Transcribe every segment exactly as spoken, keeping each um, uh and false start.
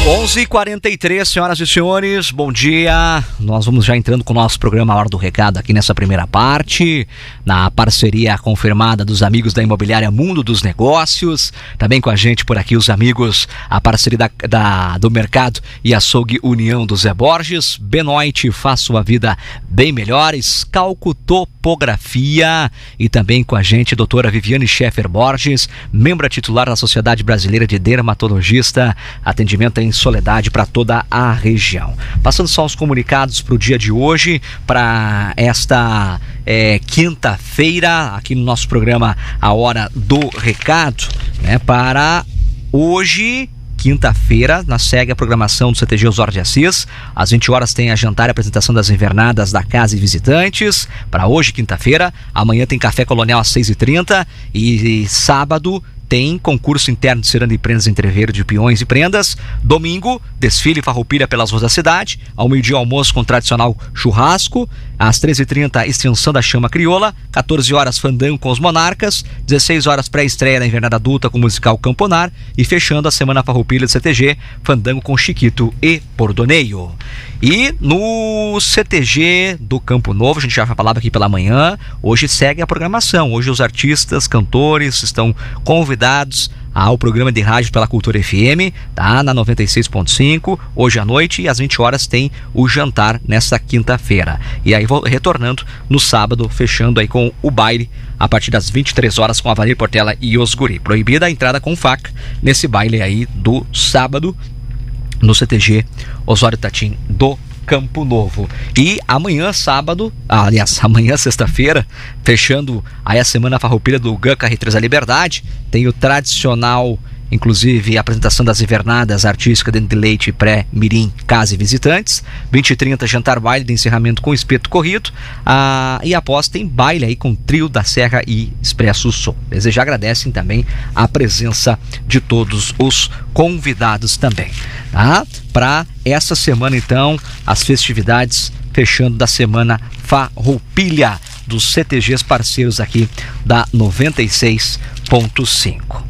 onze e quarenta e três, senhoras e senhores, bom dia. Nós vamos já entrando com o nosso programa Hora do Recado aqui nessa primeira parte, na parceria confirmada dos amigos da Imobiliária Mundo dos Negócios. Também com a gente por aqui os amigos, a parceria da, da, do Mercado e Açougue União do Zé Borges. Benoit, faça sua vida bem melhor. Scalco Topografia. E também com a gente, doutora Viviane Scheffer Borges, membro titular da Sociedade Brasileira de Dermatologista. Atendimento em Soledade para toda a região. Passando só os comunicados para o dia de hoje, para esta é, quinta-feira, aqui no nosso programa A Hora do Recado, né, para hoje, quinta-feira, na segue a programação do C T G Osório de Assis. Às vinte horas tem a jantar e apresentação das invernadas da Casa e Visitantes. Para hoje, quinta-feira. Amanhã tem Café Colonial às seis e trinta. E, e sábado tem concurso interno de ciranda e prendas entreveiro de peões e prendas. Domingo, desfile farroupilha pelas ruas da cidade. Ao meio-dia, almoço com tradicional churrasco. Às treze e trinta, extensão da chama crioula. quatorze horas, fandango com os monarcas. dezesseis horas, pré-estreia da invernada adulta com o musical Camponar. E fechando a semana farroupilha do C T G, fandango com Chiquito e Bordoneio. E no C T G do Campo Novo, a gente já falava aqui pela manhã, hoje segue a programação. Hoje os artistas, cantores estão convidados ao programa de rádio pela Cultura F M, tá? Na noventa e seis ponto cinco, hoje à noite, e às vinte horas tem o jantar nesta quinta-feira. E aí vou retornando no sábado, fechando aí com o baile a partir das vinte e três horas com a Valir Portela e os Guri. Proibida a entrada com faca nesse baile aí do sábado no C T G Osório Tatim do Campo Novo. E amanhã, sábado, ah, aliás, amanhã, sexta-feira, fechando aí a semana farroupilha do G A C R três da Liberdade, tem o tradicional, inclusive, a apresentação das invernadas artísticas dentro de leite pré-mirim, casa e visitantes. vinte e trinta, jantar baile de encerramento com espeto corrido. Ah, e após tem baile aí com Trio da Serra e Expresso Sul. Eles já agradecem também a presença de todos os convidados também, tá? Para essa semana, então, as festividades fechando da semana farroupilha dos C T Gs parceiros aqui da noventa e seis ponto cinco.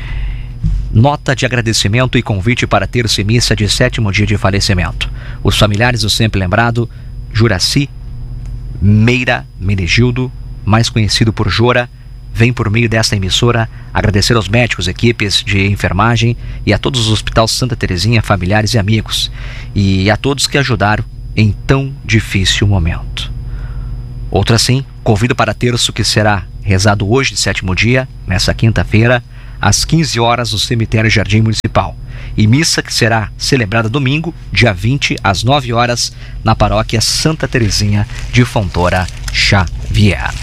Nota de agradecimento e convite para terça e missa de sétimo dia de falecimento. Os familiares do sempre lembrado Juraci Meira Menegildo, mais conhecido por Jora, vem por meio desta emissora agradecer aos médicos, equipes de enfermagem e a todos os hospitais Santa Terezinha, familiares e amigos, e a todos que ajudaram em tão difícil momento. Outro assim, convido para terço que será rezado hoje de sétimo dia, nessa quinta-feira, às quinze horas no cemitério Jardim Municipal, e missa que será celebrada domingo, dia vinte, às nove horas, na paróquia Santa Terezinha de Fontoura Xavier.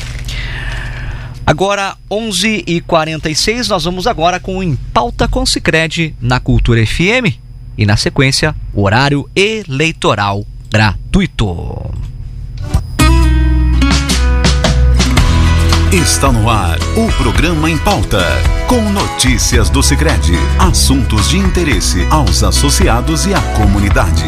Agora, onze e quarenta e seis, nós vamos agora com o Em Pauta com Sicredi na Cultura F M, e na sequência, o horário eleitoral gratuito. Está no ar o programa Em Pauta, com notícias do Sicredi, assuntos de interesse aos associados e à comunidade.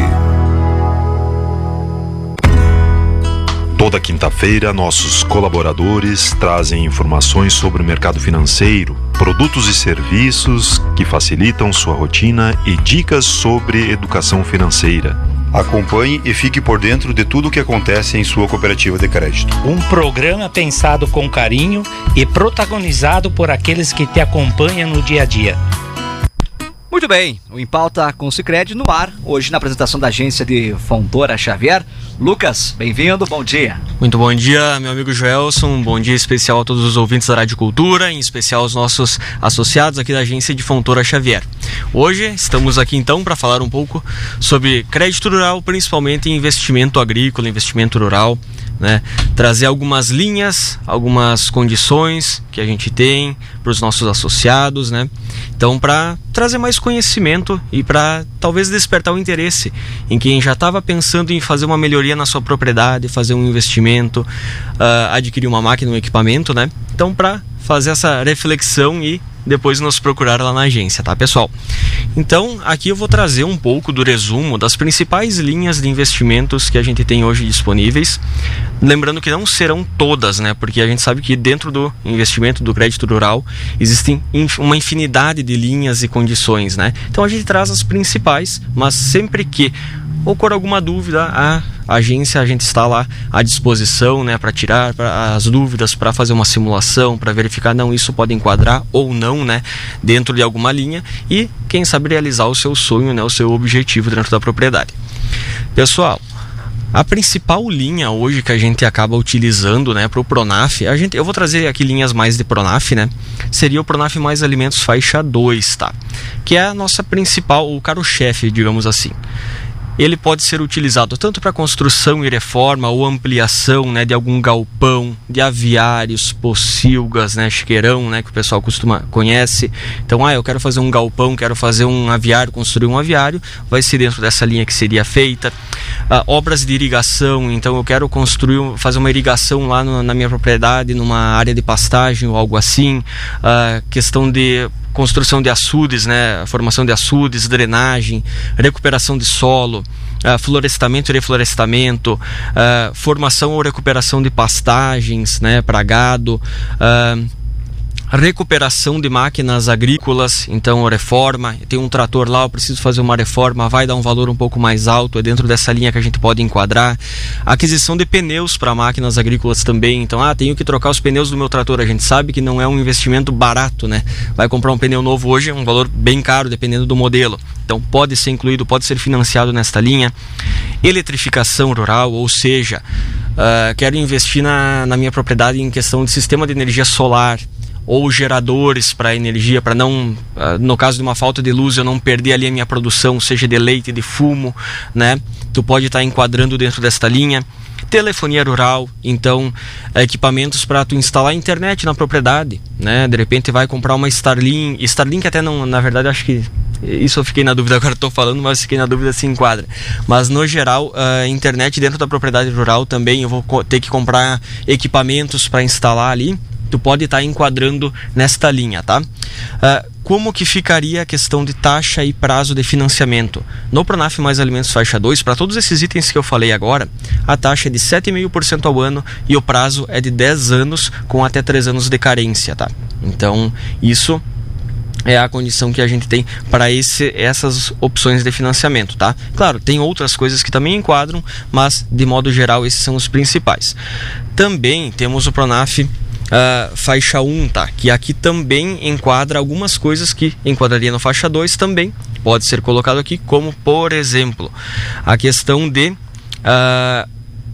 Toda quinta-feira, nossos colaboradores trazem informações sobre o mercado financeiro, produtos e serviços que facilitam sua rotina e dicas sobre educação financeira. Acompanhe e fique por dentro de tudo o que acontece em sua cooperativa de crédito. Um programa pensado com carinho e protagonizado por aqueles que te acompanham no dia a dia. Muito bem, o Em Pauta com Sicredi no ar, hoje na apresentação da agência de Fontoura Xavier. Lucas, bem-vindo, bom dia. Muito bom dia, meu amigo Joelson, um bom dia especial a todos os ouvintes da Rádio Cultura, em especial aos nossos associados aqui da agência de Fontoura Xavier. Hoje estamos aqui então para falar um pouco sobre crédito rural, principalmente em investimento agrícola, investimento rural, né? Trazer algumas linhas, algumas condições que a gente tem para os nossos associados, né? Então, para trazer mais conhecimento e para talvez despertar o interesse em quem já estava pensando em fazer uma melhoria na sua propriedade, fazer um investimento, uh, adquirir uma máquina, um equipamento, né? Então, para fazer essa reflexão e depois nos procurar lá na agência, tá, pessoal? Então, aqui eu vou trazer um pouco do resumo das principais linhas de investimentos que a gente tem hoje disponíveis. Lembrando que não serão todas, né? Porque a gente sabe que dentro do investimento do crédito rural existem uma infinidade de linhas e condições, né? Então a gente traz as principais, mas sempre que ocorrer alguma dúvida, a agência, a gente está lá à disposição, né, para tirar pra, as dúvidas, para fazer uma simulação, para verificar, não, isso pode enquadrar ou não, né, dentro de alguma linha, e quem sabe realizar o seu sonho, né, o seu objetivo dentro da propriedade. Pessoal, a principal linha hoje que a gente acaba utilizando, né, para o Pronaf, a gente, eu vou trazer aqui linhas mais de Pronaf, né, seria o Pronaf Mais Alimentos Faixa dois, tá? Que é a nossa principal, o carro-chefe, digamos assim. Ele pode ser utilizado tanto para construção e reforma ou ampliação, né, de algum galpão, de aviários, pocilgas, né, chiqueirão, né, que o pessoal costuma conhece. Então, ah, eu quero fazer um galpão, quero fazer um aviário, construir um aviário, vai ser dentro dessa linha que seria feita. Ah, obras de irrigação, então eu quero construir, fazer uma irrigação lá no, na minha propriedade, numa área de pastagem ou algo assim. Ah, questão de construção de açudes, né, formação de açudes, drenagem, recuperação de solo, uh, florestamento e reflorestamento, uh, formação ou recuperação de pastagens, né, para gado, uh, recuperação de máquinas agrícolas, então reforma, tem um trator lá, eu preciso fazer uma reforma, vai dar um valor um pouco mais alto, é dentro dessa linha que a gente pode enquadrar. Aquisição de pneus para máquinas agrícolas também, então, ah, tenho que trocar os pneus do meu trator, a gente sabe que não é um investimento barato, né? Vai comprar um pneu novo hoje, é um valor bem caro, dependendo do modelo, então pode ser incluído, pode ser financiado nesta linha. Eletrificação rural, ou seja, uh, quero investir na, na minha propriedade em questão de sistema de energia solar, ou geradores para energia, para não, no caso de uma falta de luz, eu não perder ali a minha produção, seja de leite, de fumo, né? Tu pode estar enquadrando dentro desta linha. Telefonia rural, então equipamentos para tu instalar internet na propriedade, né? De repente vai comprar uma Starlink, Starlink até não, na verdade acho que isso eu fiquei na dúvida, agora estou falando, mas fiquei na dúvida se enquadra. Mas no geral, a internet dentro da propriedade rural também, eu vou ter que comprar equipamentos para instalar ali. Tu pode estar enquadrando nesta linha, tá? Uh, como que ficaria a questão de taxa e prazo de financiamento? No Pronaf Mais Alimentos Faixa dois, para todos esses itens que eu falei agora, a taxa é de sete vírgula cinco por cento ao ano e o prazo é de dez anos com até três anos de carência, tá? Então, isso é a condição que a gente tem para esse, essas opções de financiamento, tá? Claro, tem outras coisas que também enquadram, mas de modo geral esses são os principais. Também temos o Pronaf Uh, faixa um, tá? Que aqui também enquadra algumas coisas que enquadraria no faixa dois também, pode ser colocado aqui, como por exemplo, a questão de uh,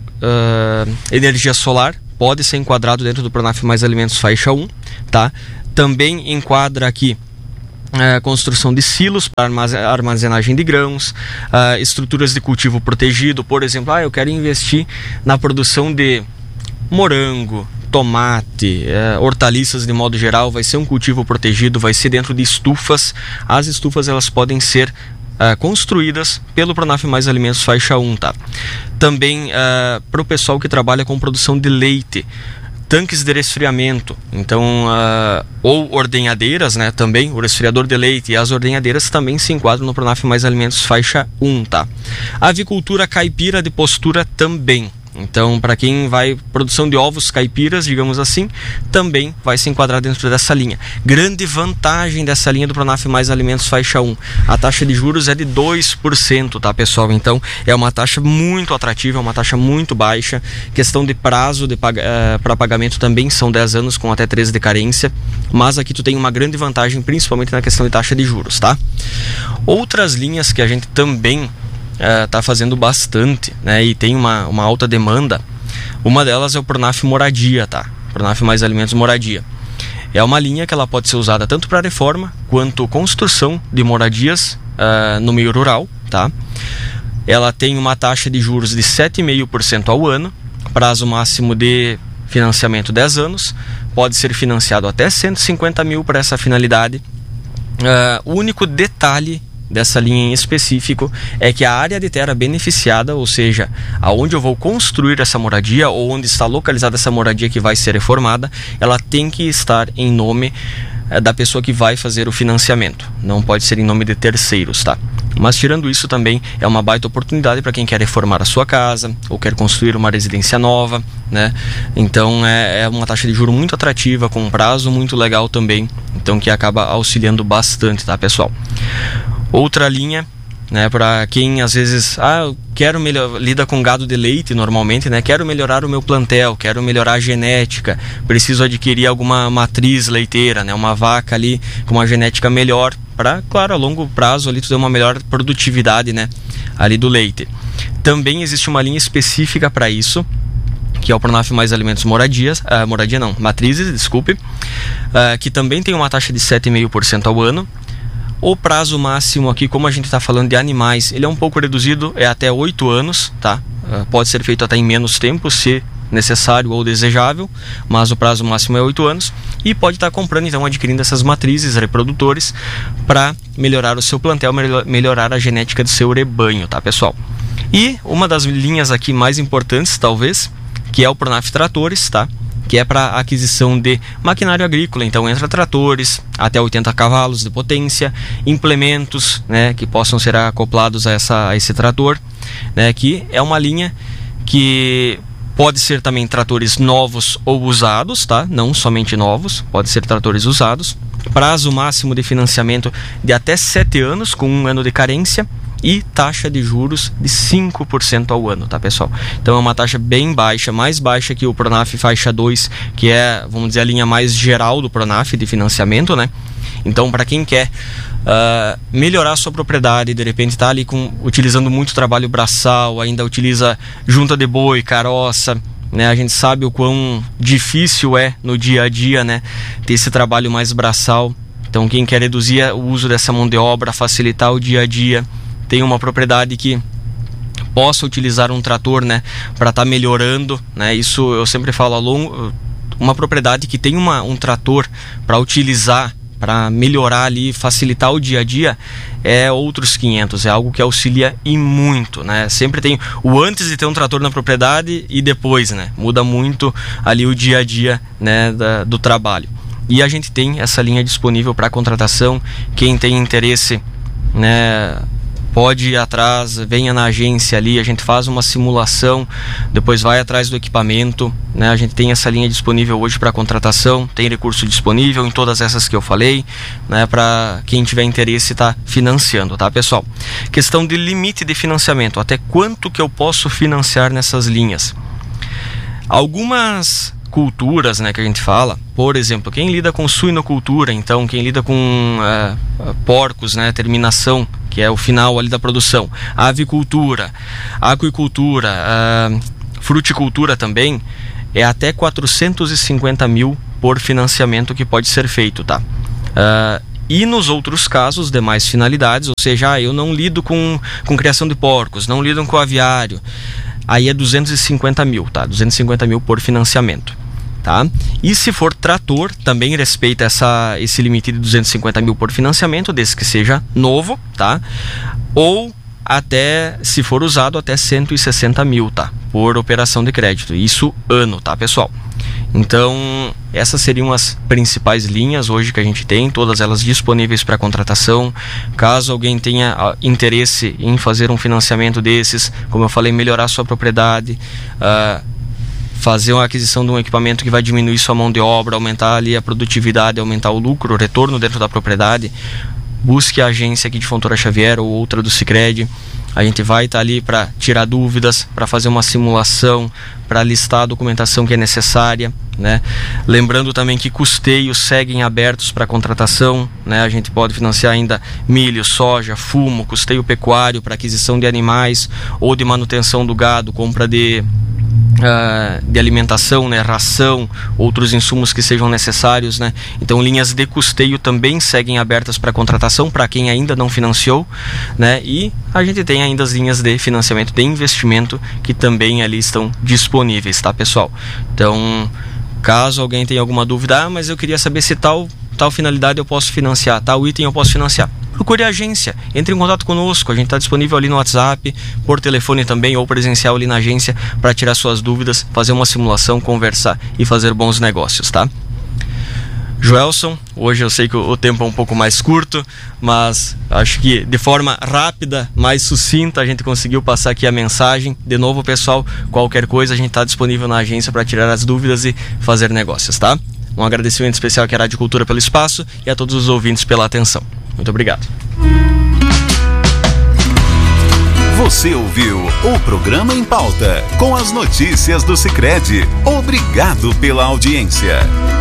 uh, energia solar, pode ser enquadrado dentro do Pronaf Mais Alimentos faixa um, tá? Também enquadra aqui a construção de silos para armazenagem de grãos, uh, estruturas de cultivo protegido, por exemplo, ah, eu quero investir na produção de morango, tomate, é, hortaliças de modo geral, vai ser um cultivo protegido, vai ser dentro de estufas. As estufas elas podem ser uh, construídas pelo Pronaf Mais Alimentos Faixa um, tá? Também uh, para o pessoal que trabalha com produção de leite, tanques de resfriamento, então uh, ou ordenhadeiras, né? Também o resfriador de leite e as ordenhadeiras também se enquadram no Pronaf Mais Alimentos Faixa um, tá? Avicultura caipira de postura também. Então, para quem vai produção de ovos caipiras, digamos assim, também vai se enquadrar dentro dessa linha. Grande vantagem dessa linha do Pronaf Mais Alimentos Faixa um, a taxa de juros é de dois por cento, tá, pessoal? Então, é uma taxa muito atrativa, é uma taxa muito baixa. Questão de prazo de pag- uh, para pagamento também são dez anos com até treze de carência, mas aqui tu tem uma grande vantagem, principalmente na questão de taxa de juros, tá? Outras linhas que a gente também está uh, fazendo bastante, né, e tem uma, uma alta demanda, uma delas é o Pronaf Moradia, tá? Pronaf Mais Alimentos Moradia. É uma linha que ela pode ser usada tanto para reforma quanto construção de moradias uh, no meio rural, tá? Ela tem uma taxa de juros de sete vírgula cinco por cento ao ano, prazo máximo de financiamento dez anos, pode ser financiado até cento e cinquenta mil para essa finalidade. Uh, o único detalhe dessa linha em específico é que a área de terra beneficiada, ou seja, aonde eu vou construir essa moradia ou onde está localizada essa moradia que vai ser reformada, ela tem que estar em nome é da pessoa que vai fazer o financiamento, não pode ser em nome de terceiros, tá? Mas tirando isso também é uma baita oportunidade para quem quer reformar a sua casa ou quer construir uma residência nova, né? Então é, é uma taxa de juros muito atrativa, com um prazo muito legal também, então que acaba auxiliando bastante, tá, pessoal? Outra linha, né, para quem às vezes, ah, eu quero melhor, lida com gado de leite normalmente, né, quero melhorar o meu plantel, quero melhorar a genética, preciso adquirir alguma matriz leiteira, né, uma vaca ali com uma genética melhor, para, claro, a longo prazo ali tu ter uma melhor produtividade, né, ali do leite. Também existe uma linha específica para isso, que é o Pronaf Mais Alimentos Moradias, uh, moradia não, matrizes, desculpe, uh, que também tem uma taxa de sete vírgula cinco por cento ao ano. O prazo máximo aqui, como a gente está falando de animais, ele é um pouco reduzido, é até oito anos, tá? Uh, pode ser feito até em menos tempo, se necessário ou desejável, mas o prazo máximo é oito anos, e pode estar tá comprando, então, adquirindo essas matrizes, reprodutores, para melhorar o seu plantel, melhorar a genética do seu rebanho, tá, pessoal? E uma das linhas aqui mais importantes, talvez, que é o Pronaf Tratores, tá? Que é para aquisição de maquinário agrícola, então entra tratores até oitenta cavalos de potência, implementos, né, que possam ser acoplados a, essa, a esse trator, né, que é uma linha que pode ser também tratores novos ou usados, tá? Não somente novos, pode ser tratores usados. Prazo máximo de financiamento de até sete anos, com um ano de carência, e taxa de juros de cinco por cento ao ano, tá, pessoal? Então é uma taxa bem baixa, mais baixa que o Pronaf Faixa dois, que é, vamos dizer, a linha mais geral do Pronaf de financiamento, né? Então, para quem quer uh, melhorar a sua propriedade, de repente está ali com, utilizando muito trabalho braçal, ainda utiliza junta de boi, caroça, né? A gente sabe o quão difícil é no dia a dia, né, ter esse trabalho mais braçal. Então, quem quer reduzir o uso dessa mão de obra, facilitar o dia a dia, tem uma propriedade que possa utilizar um trator, né, para estar tá melhorando, né? Isso eu sempre falo ao longo, uma propriedade que tem uma, um trator para utilizar, para melhorar ali, facilitar o dia a dia, é outros quinhentos, é algo que auxilia e muito, né? Sempre tem o antes de ter um trator na propriedade e depois, né? Muda muito ali o dia a dia, né, da, do trabalho. E a gente tem essa linha disponível para contratação. Quem tem interesse, né, pode ir atrás, venha na agência ali, a gente faz uma simulação, depois vai atrás do equipamento, né? A gente tem essa linha disponível hoje para contratação, tem recurso disponível em todas essas que eu falei, né? Para quem tiver interesse estar tá financiando, tá, pessoal? Questão de limite de financiamento, até quanto que eu posso financiar nessas linhas? Algumas culturas, né, que a gente fala, por exemplo, quem lida com suinocultura, então quem lida com uh, porcos, né, terminação, que é o final ali da produção, avicultura, aquicultura, uh, fruticultura também, é até quatrocentos e cinquenta mil por financiamento que pode ser feito, tá? Uh, E nos outros casos, demais finalidades, ou seja, ah, eu não lido com, com criação de porcos, não lido com aviário, aí é duzentos e cinquenta mil, tá? duzentos e cinquenta mil por financiamento, tá? E se for trator, também respeita essa, esse limite de duzentos e cinquenta mil por financiamento, desde que seja novo, tá? Ou até, se for usado, até cento e sessenta mil, tá? Por operação de crédito, isso ano, tá, pessoal? Então, essas seriam as principais linhas hoje que a gente tem, todas elas disponíveis para contratação. Caso alguém tenha interesse em fazer um financiamento desses, como eu falei, melhorar sua propriedade, uh, fazer uma aquisição de um equipamento que vai diminuir sua mão de obra, aumentar ali a produtividade, aumentar o lucro, o retorno dentro da propriedade, busque a agência aqui de Fontoura Xavier ou outra do Sicredi. A gente vai estar ali para tirar dúvidas, para fazer uma simulação, para listar a documentação que é necessária, né? Lembrando também que custeios seguem abertos para contratação, né? A gente pode financiar ainda milho, soja, fumo, custeio pecuário para aquisição de animais ou de manutenção do gado, compra de Uh, de alimentação, né, ração, outros insumos que sejam necessários, né? Então linhas de custeio também seguem abertas para contratação para quem ainda não financiou, né? E a gente tem ainda as linhas de financiamento de investimento que também ali estão disponíveis, tá, pessoal? Então, caso alguém tenha alguma dúvida, ah, mas eu queria saber se tal tal finalidade eu posso financiar, tal item eu posso financiar, procure a agência, entre em contato conosco, a gente está disponível ali no WhatsApp, por telefone também ou presencial ali na agência para tirar suas dúvidas, fazer uma simulação, conversar e fazer bons negócios, tá? Joelson, hoje eu sei que o tempo é um pouco mais curto, mas acho que de forma rápida, mais sucinta, a gente conseguiu passar aqui a mensagem. De novo, pessoal, qualquer coisa a gente está disponível na agência para tirar as dúvidas e fazer negócios, tá? Um agradecimento especial aqui à Rádio Cultura pelo espaço e a todos os ouvintes pela atenção. Muito obrigado. Você ouviu o Programa em Pauta, com as notícias do Sicredi. Obrigado pela audiência.